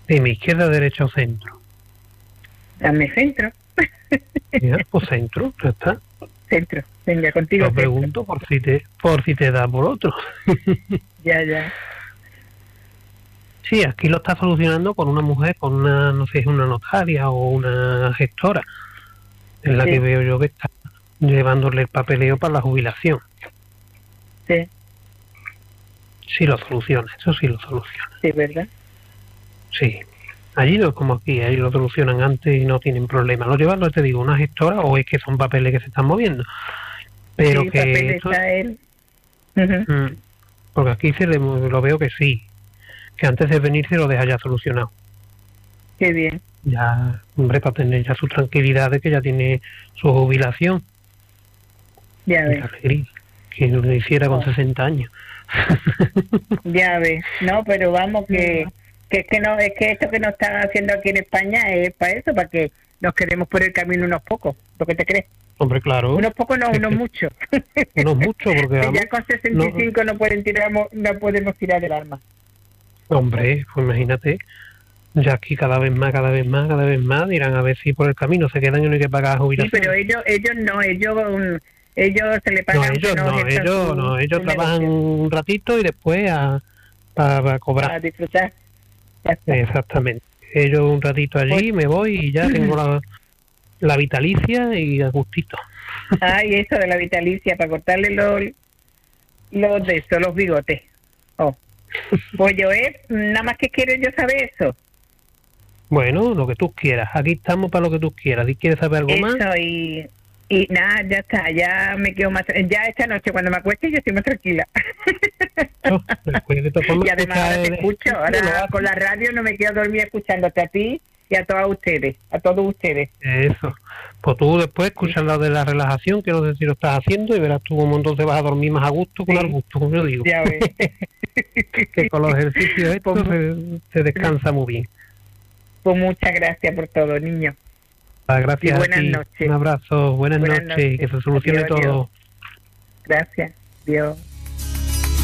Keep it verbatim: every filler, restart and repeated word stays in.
Dime, izquierda, derecha o centro. Dame centro. Ya, pues centro, ya está. Centro, venga, contigo. Lo pregunto por si te por si te da por otro. Ya, ya. Sí, aquí lo está solucionando con una mujer, con una, no sé si es una notaria o una gestora, en la Sí. que veo yo que está llevándole el papeleo para la jubilación. Sí. Sí lo soluciona, eso sí lo soluciona. Sí, ¿verdad? Sí. Allí no es como aquí, ahí lo solucionan antes y no tienen problema. Lo llevan, no te digo, una gestora o es que son papeles que se están moviendo. Pero sí, que papel esto, está él. Uh-huh. mm, porque aquí se le, lo veo que sí, que antes de venir se lo deja ya solucionado. Qué bien. Ya, hombre, para tener ya su tranquilidad de que ya tiene su jubilación. Ya Y ves. la alegría, que lo hiciera con Oh. sesenta años. Ya ves. No, pero vamos, que, que es que no, es que esto que nos están haciendo aquí en España es para eso, para que nos quedemos por el camino unos pocos. ¿Lo que te crees? Hombre, claro. Unos pocos, no, Es unos que muchos. unos muchos, porque Que vamos, ya con sesenta y cinco no, no pueden tirar, no podemos tirar el arma. hombre, pues imagínate, ya aquí cada vez más, cada vez más, cada vez más, dirán a ver si por el camino se quedan y no hay que pagar Sí, jubilación. pero ellos, ellos no, ellos, um, ellos se le pagan. No, ellos que no, no, ejerzan ellos su- no, ellos su trabajan negocio. un ratito y después a, para cobrar. A disfrutar. Ya está. Exactamente. Ellos un ratito allí, Pues- me voy y ya tengo la, la vitalicia y a gustito. Ay, eso de la vitalicia, para cortarle los, los de eso, los bigotes. Oh. Pues yo, eh, nada más que quiero yo saber eso. Bueno, lo que tú quieras. Aquí estamos para lo que tú quieras. Si quieres saber algo más, Eso, y, y nada, ya está, ya me quedo más, ya esta noche cuando me acueste yo estoy más tranquila. no, después de todas formas, Y además ahora te escucha el- escucho, ahora lo haces. con la radio no me quedo dormida escuchándote a ti y a todas ustedes, a todos ustedes. Eso. Pues tú después escuchas lo de la relajación, que no sé si lo estás haciendo, y verás tú cómo entonces vas a dormir más a gusto con Sí. al gusto, como yo digo. Ya ves. Que con los ejercicios estos Pues, se, se descansa muy bien. pues muchas gracias por todo, niño. Ah, Gracias Y buenas a ti. noches. Un abrazo, buenas, Buenas noches, y que noches. se solucione Adiós, todo. adiós. Gracias. Dios.